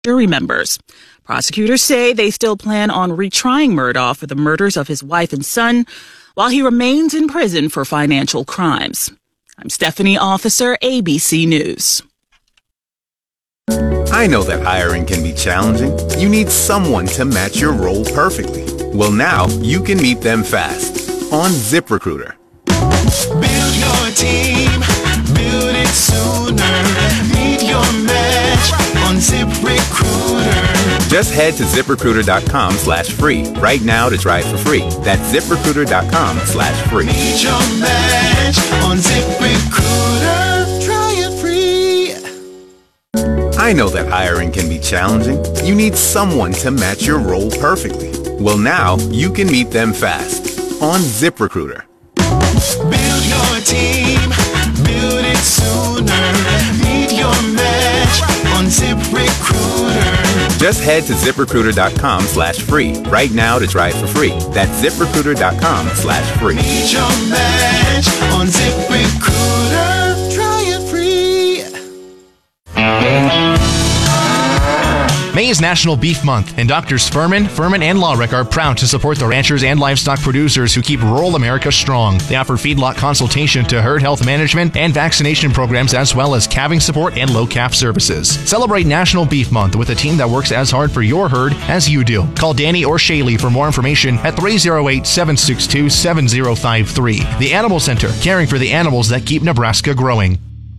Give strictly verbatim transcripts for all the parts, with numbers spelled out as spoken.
jury members. Prosecutors say they still plan on retrying Murdaugh for the murders of his wife and son while he remains in prison for financial crimes. I'm Stephanie Officer, A B C News. I know that hiring can be challenging. You need someone to match your role perfectly. Well, now you can meet them fast on ZipRecruiter. Build your team, build it sooner. Meet your match on ZipRecruiter. Just head to ZipRecruiter.com slash free right now to try it for free. That's ZipRecruiter.com slash free. Meet your match on ZipRecruiter. Try it free. I know that hiring can be challenging. You need someone to match your role perfectly. Well, now you can meet them fast on ZipRecruiter. Build your team, build it sooner. Meet your match on ZipRecruiter. Just head to ZipRecruiter.com slash free right now to try it for free. That's ZipRecruiter.com slash free. Meet your match on ZipRecruiter. Try it free. May is National Beef Month, and Doctors Furman, Furman, and Lawrick are proud to support the ranchers and livestock producers who keep rural America strong. They offer feedlot consultation to herd health management and vaccination programs, as well as calving support and low-calf services. Celebrate National Beef Month with a team that works as hard for your herd as you do. Call Danny or Shaylee for more information at three oh eight, seven six two, seven oh five three. The Animal Center, caring for the animals that keep Nebraska growing.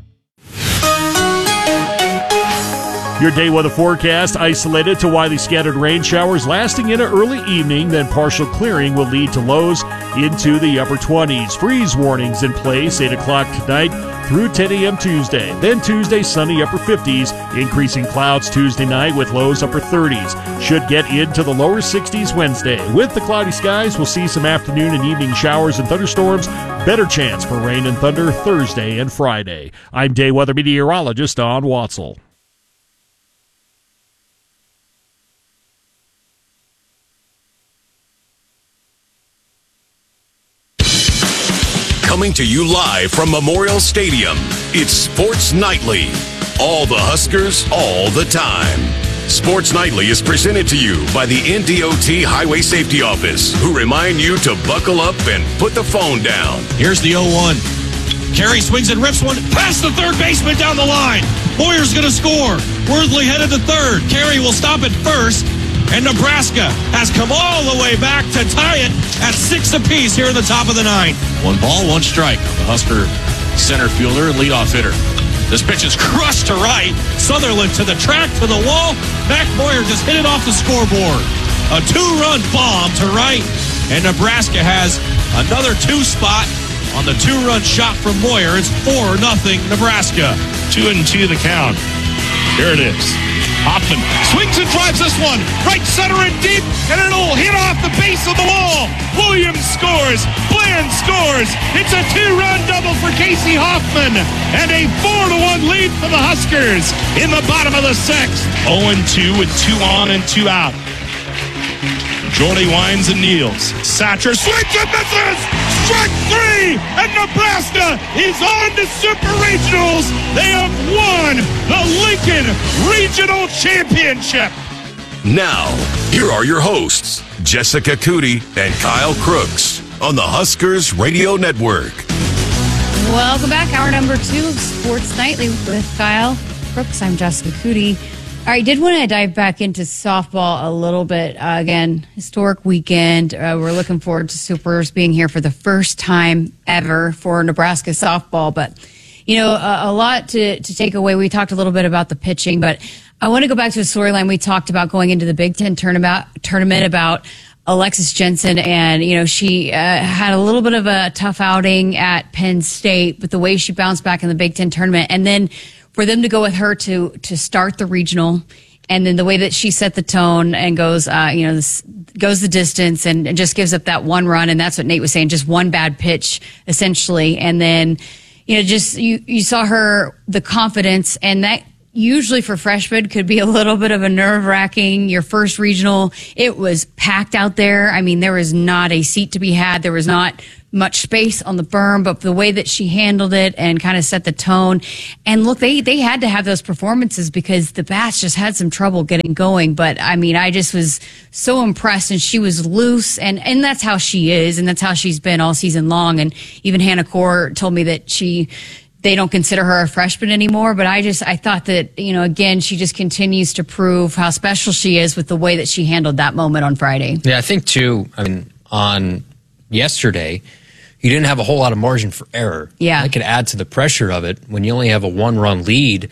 Your day weather forecast: isolated to widely scattered rain showers lasting into early evening, then partial clearing will lead to lows into the upper twenties. Freeze warnings in place eight o'clock tonight through ten a.m. Tuesday. Then Tuesday, sunny upper fifties, increasing clouds Tuesday night with lows upper thirties. Should get into the lower sixties Wednesday. With the cloudy skies, we'll see some afternoon and evening showers and thunderstorms. Better chance for rain and thunder Thursday and Friday. I'm day weather meteorologist Don Watzel. Coming to you live from Memorial Stadium, it's Sports Nightly. All the Huskers, all the time. Sports Nightly is presented to you by the N D O T Highway Safety Office, who remind you to buckle up and put the phone down. Here's the oh one. Carey swings and rips one past the third baseman down the line. Boyer's going to score. Worthley headed to third. Carey will stop at first. And Nebraska has come all the way back to tie it at six apiece here in the top of the ninth. One ball, one strike. The Husker center fielder and leadoff hitter. This pitch is crushed to right. Sutherland to the track, to the wall. Mac Boyer just hit it off the scoreboard. A two-run bomb to right. And Nebraska has another two spot on the two-run shot from Boyer. It's four nothing Nebraska. Two and two the count. Here it is. Hoffman swings and drives this one right center and deep, and it'll hit off the base of the wall. Williams scores. Bland scores. It's a two-run double for Casey Hoffman, and a four to one lead for the Huskers in the bottom of the sixth. oh and two with two on and two out. Jordy winds and kneels. Satcher swings and misses. Strike three, and Nebraska is on to Super Regionals. They have won the Lincoln Regional Championship. Now, here are your hosts, Jessica Cootie and Kyle Crooks, on the Huskers Radio Network. Welcome back. Hour number two of Sports Nightly with Kyle Crooks. I'm Jessica Cootie. All right, did want to dive back into softball a little bit. Uh, again, historic weekend. Uh, we're looking forward to Supers being here for the first time ever for Nebraska softball. But, you know, a, a lot to, to take away. We talked a little bit about the pitching, but I want to go back to a storyline we talked about going into the Big Ten tournament, tournament about Alexis Jensen. And, you know, she uh, had a little bit of a tough outing at Penn State, but the way she bounced back in the Big Ten tournament. And then for them to go with her to to start the regional, and then the way that she set the tone and goes, uh, you know, this goes the distance and, and just gives up that one run, and that's what Nate was saying, just one bad pitch essentially, and then you know, just you you saw her the confidence, and that usually for freshmen could be a little bit of a nerve wracking. Your first regional, it was packed out there. I mean, there was not a seat to be had. There was not much space on the berm, but the way that she handled it and kind of set the tone. And look, they, they had to have those performances because the Bats just had some trouble getting going. But I mean, I just was so impressed, and she was loose, and, and that's how she is, and that's how she's been all season long. And even Hannah Core told me that she, they don't consider her a freshman anymore. But I just, I thought that, you know, again, she just continues to prove how special she is with the way that she handled that moment on Friday. Yeah, I think too, I mean, on yesterday, you didn't have a whole lot of margin for error. Yeah. That could add to the pressure of it when you only have a one-run lead.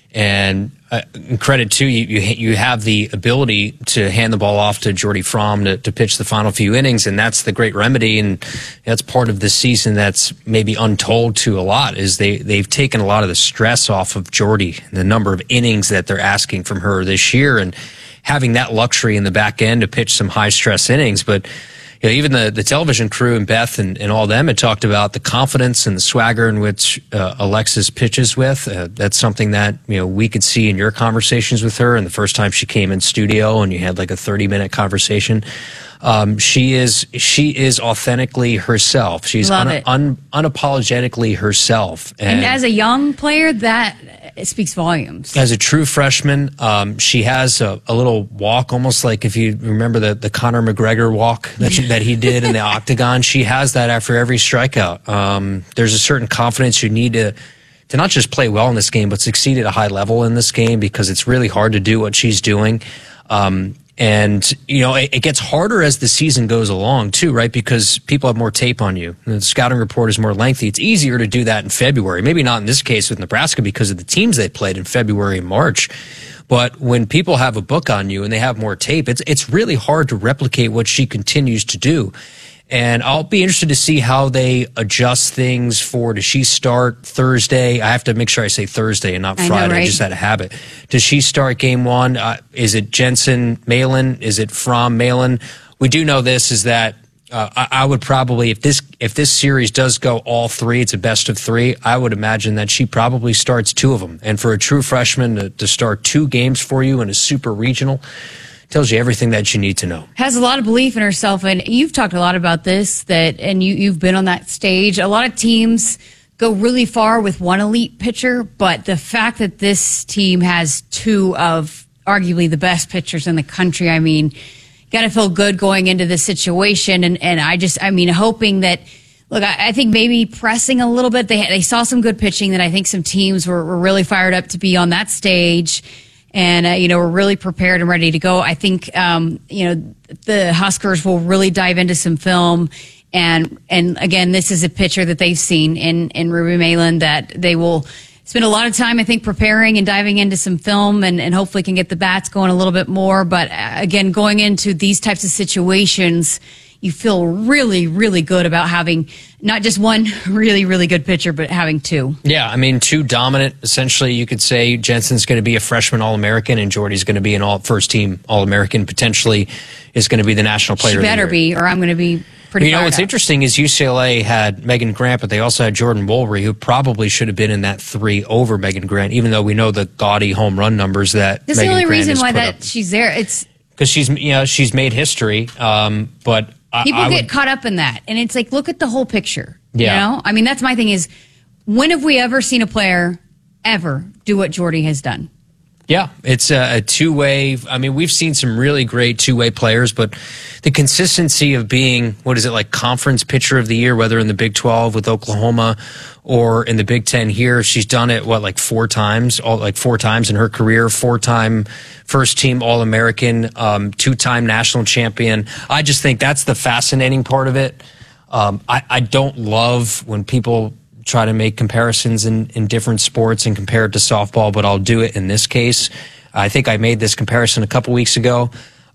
And uh, credit to you, you, you have the ability to hand the ball off to Jordy Fromm to, to pitch the final few innings, and that's the great remedy. And that's part of the season that's maybe untold to a lot, is they, they've taken a lot of the stress off of Jordy, the number of innings that they're asking from her this year, and having that luxury in the back end to pitch some high-stress innings. But you know, even the, the television crew and Beth and, and all them had talked about the confidence and the swagger in which uh, Alexis pitches with. Uh, that's something that, you know, we could see in your conversations with her. And the first time she came in studio and you had like a thirty minute conversation, um, she is she is authentically herself. She's un, un, unapologetically herself. And, and as a young player, that it speaks volumes. As a true freshman, um, she has a, a little walk, almost like if you remember the, the Conor McGregor walk that, she, that he did in the octagon. She has that after every strikeout. Um, there's a certain confidence you need to to not just play well in this game, but succeed at a high level in this game, because it's really hard to do what she's doing. Um, and, you know, it, it gets harder as the season goes along, too, right? Because people have more tape on you. The scouting report is more lengthy. It's easier to do that in February. Maybe not in this case with Nebraska because of the teams they played in February and March. But when people have a book on you and they have more tape, it's it's really hard to replicate what she continues to do. And I'll be interested to see how they adjust things for, does she start Thursday? I have to make sure I say Thursday and not Friday. I, know, right? I just had a habit. Does she start game one? Uh, is it Jensen Malin? Is it Fromm Malin? We do know this, is that uh, I, I would probably, if this if this series does go all three, it's a best of three, I would imagine that she probably starts two of them. And for a true freshman to, to start two games for you in a super regional, tells you everything that you need to know. Has a lot of belief in herself, and you've talked a lot about this, that, and you, you've been on that stage. A lot of teams go really far with one elite pitcher, but the fact that this team has two of arguably the best pitchers in the country, I mean, got to feel good going into this situation. And, and I just, I mean, hoping that, look, I, I think maybe pressing a little bit. They, they saw some good pitching that I think some teams were, were really fired up to be on that stage. And, uh, you know, we're really prepared and ready to go. I think, um, you know, the Huskers will really dive into some film. And, and again, this is a pitcher that they've seen in, in Ruby Malin, that they will spend a lot of time, I think, preparing and diving into some film, and, and hopefully can get the bats going a little bit more. But uh, again, going into these types of situations, you feel really, really good about having not just one really, really good pitcher, but having two. Yeah, I mean, two dominant. Essentially, you could say Jensen's going to be a freshman All-American and Jordy's going to be an all first-team All-American, potentially is going to be the national player she of the year. better be, or I'm going to be pretty You know, what's up. interesting is U C L A had Megan Grant, but they also had Jordan Wolbury, who probably should have been in that three over Megan Grant, even though we know the gaudy home run numbers that That's Megan the only Grant reason has why put that up. she's there. It's Because she's, you know, she's made history, um, but I, people I get would, caught up in that, and it's like, look at the whole picture. Yeah. You know, I mean, that's my thing is, when have we ever seen a player ever do what Jordy has done? Yeah, it's a, a two-way. I mean, we've seen some really great two-way players, but the consistency of being, what is it, like conference pitcher of the year, whether in the Big twelve with Oklahoma or in the Big Ten here, she's done it, what, like four times, all, like four times in her career, four-time first-team All-American, um, two-time national champion. I just think that's the fascinating part of it. Um, I, I don't love when people try to make comparisons in, in different sports and compare it to softball, but I'll do it in this case. I think I made this comparison a couple weeks ago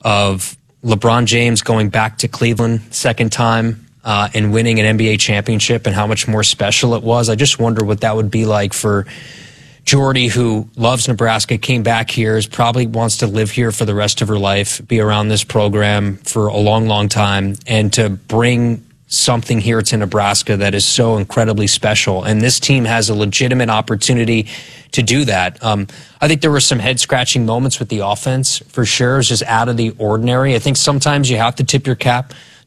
of LeBron James going back to Cleveland second time uh, and winning an N B A championship, and how much more special it was. I just wonder what that would be like for Jordy, who loves Nebraska, came back here, is probably wants to live here for the rest of her life, be around this program for a long, long time, and to bring something here to Nebraska that is so incredibly special. And this team has a legitimate opportunity to do that. Um, I think there were some head-scratching moments with the offense, for sure. It was just out of the ordinary. I think sometimes you have to tip your cap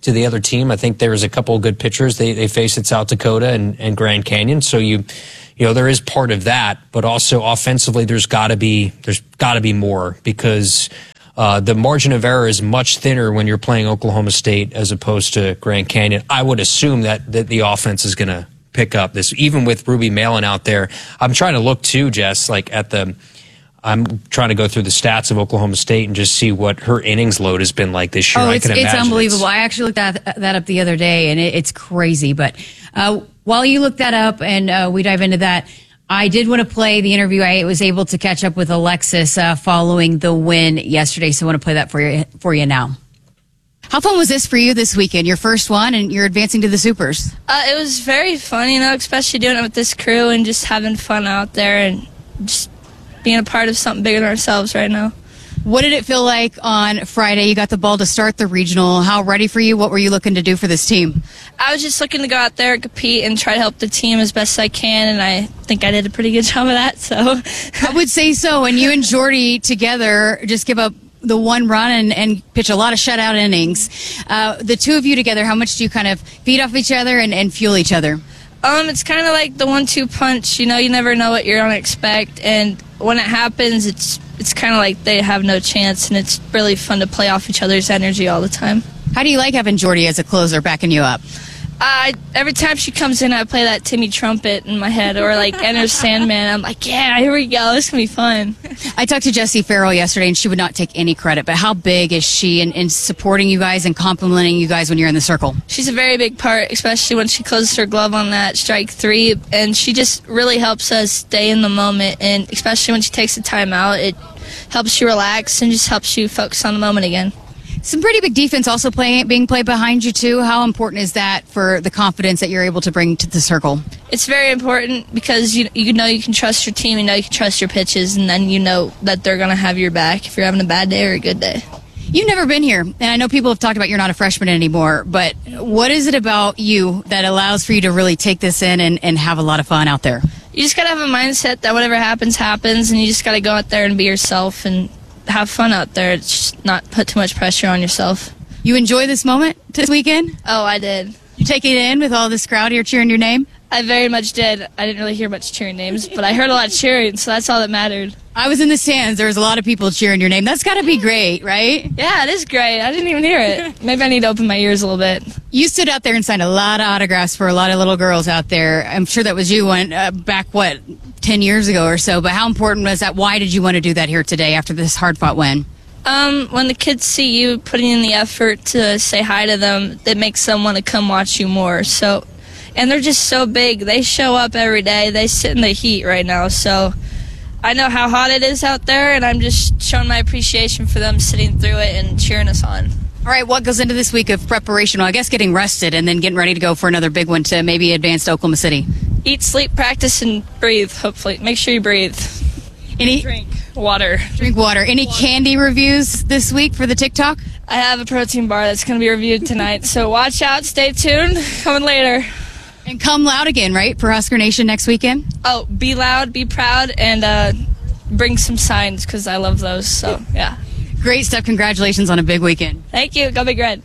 to the other team. I think there's a couple of good pitchers they, they face at South Dakota and, and Grand Canyon. So you, you know, there is part of that, but also offensively, there's got to be there's got to be more because uh, the margin of error is much thinner when you're playing Oklahoma State as opposed to Grand Canyon. I would assume that that the offense is going to pick up this, even with Ruby Malin out there. I'm trying to look too, Jess, like at the. I'm trying to go through the stats of Oklahoma State and just see what her innings load has been like this year. Oh, I it's, can it's unbelievable. It's, I actually looked that, that up the other day, and it, it's crazy. But uh, while you look that up and uh, we dive into that, I did want to play the interview. I was able to catch up with Alexis uh, following the win yesterday, so I want to play that for you, for you now. How fun was this for you this weekend? Your first one, and you're advancing to the Supers. Uh, it was very fun, you know, especially doing it with this crew and just having fun out there and just being a part of something bigger than ourselves right now. What did it feel like on Friday? You got the ball to start the regional. How ready for you? What were you looking to do for this team? I was just looking to go out there and compete and try to help the team as best I can, and I think I did a pretty good job of that. So I would say so. And you and Jordy together just give up the one run and, and pitch a lot of shutout innings. Uh, the two of you together, how much do you kind of feed off each other and, and fuel each other? Um, it's kind of like the one two punch. You know, you never know what you're going to expect, and when it happens, it's it's kind of like they have no chance, and it's really fun to play off each other's energy all the time. How do you like having Jordy as a closer backing you up? Uh, every time she comes in, I play that Timmy trumpet in my head, or like Enter Sandman. I'm like, yeah, here we go. This is going to be fun. I talked to Jessie Farrell yesterday, and she would not take any credit, but how big is she in, in supporting you guys and complimenting you guys when you're in the circle? She's a very big part, especially when she closes her glove on that strike three, and she just really helps us stay in the moment, and especially when she takes the time out, it helps you relax and just helps you focus on the moment again. Some pretty big defense also playing, being played behind you, too. How important is that for the confidence that you're able to bring to the circle? It's very important because you you know you can trust your team, you know you can trust your pitches, and then you know that they're going to have your back if you're having a bad day or a good day. You've never been here, and I know people have talked about you're not a freshman anymore, but what is it about you that allows for you to really take this in and, and have a lot of fun out there? You just got to have a mindset that whatever happens, happens, and you just got to go out there and be yourself and have fun out there. It's just not put too much pressure on yourself. You enjoy this moment this weekend? Oh, I did. You take it in with all this crowd here cheering your name? I very much did. I didn't really hear much cheering names, but I heard a lot of cheering, so that's all that mattered. I was in the stands. There was a lot of people cheering your name. That's got to be great, right? Yeah, it is great. I didn't even hear it. Maybe I need to open my ears a little bit. You stood out there and signed a lot of autographs for a lot of little girls out there. I'm sure that was you when, uh, back, what, ten years ago or so. But how important was that? Why did you want to do that here today after this hard-fought win? Um, when the kids see you putting in the effort to say hi to them, it makes them want to come watch you more. So, and they're just so big. They show up every day. They sit in the heat right now. So I know how hot it is out there, and I'm just showing my appreciation for them sitting through it and cheering us on. All right, what goes into this week of preparation? Well, I guess getting rested and then getting ready to go for another big one to maybe advance to Oklahoma City. Eat, sleep, practice, and breathe, hopefully. Make sure you breathe. Any Drink water. Drink water. Any water. Candy reviews this week for the TikTok? I have a protein bar that's going to be reviewed tonight, so watch out, stay tuned, coming later. And come loud again, right, for Husker Nation next weekend? Oh, be loud, be proud, and uh, bring some signs because I love those, so yeah. Great stuff. Congratulations on a big weekend. Thank you. Go Big Red.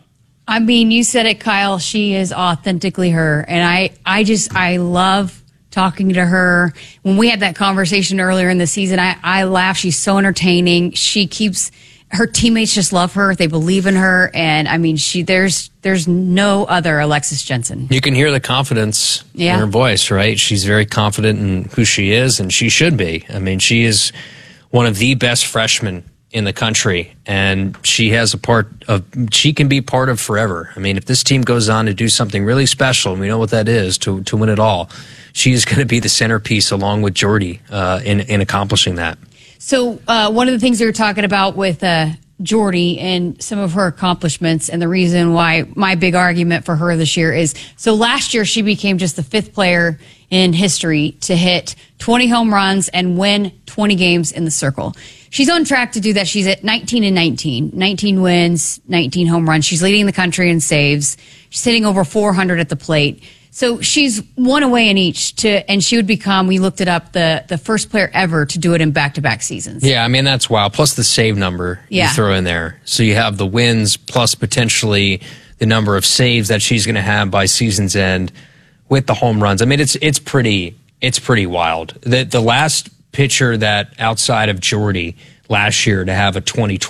I mean, you said it, Kyle. She is authentically her. And I, I just, I love talking to her. When we had that conversation earlier in the season, I, I laugh. She's so entertaining. She keeps, her teammates just love her. They believe in her. And I mean, she, there's, there's no other Alexis Jensen. You can hear the confidence yeah. in her voice, right? She's very confident in who she is, and she should be. I mean, she is one of the best freshmen in the country, and she has a part of, she can be part of forever. I mean, if this team goes on to do something really special, and we know what that is, to to win it all, she is going to be the centerpiece along with Jordy uh, in, in accomplishing that. So uh, one of the things we were talking about with uh, Jordy and some of her accomplishments, and the reason why my big argument for her this year is, so last year she became just the fifth player in history to hit twenty home runs and win twenty games in the circle. She's on track to do that. She's at nineteen and nineteen. nineteen wins, nineteen home runs. She's leading the country in saves. She's hitting over four hundred at the plate. So she's one away in each to, and she would become, we looked it up, the, the first player ever to do it in back-to-back seasons. Yeah, I mean, that's wild. Plus the save number yeah. you throw in there. So you have the wins plus potentially the number of saves that she's going to have by season's end with the home runs. I mean, it's it's pretty it's pretty wild. The the last pitcher that outside of Jordy last year to have a twenty